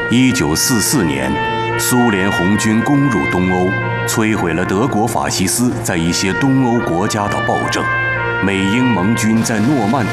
1944年，苏联红军攻入东欧，摧毁了德国法西斯在一些东欧国家的暴政。美英盟军在诺曼底